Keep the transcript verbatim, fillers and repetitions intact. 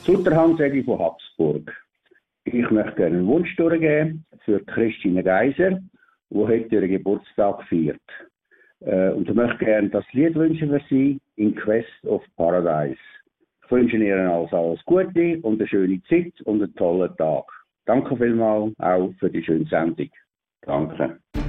Sutterhand sage ich von Habsburg. Ich möchte gerne einen Wunsch durchgeben für Christine Geiser, die heute ihren Geburtstag feiert. Äh, und ich möchte gerne das Lied wünschen für sie, In Quest of Paradise. Ich wünsche Ihnen also alles Gute und eine schöne Zeit und einen tollen Tag. Danke vielmals auch für die schöne Sendung. Danke.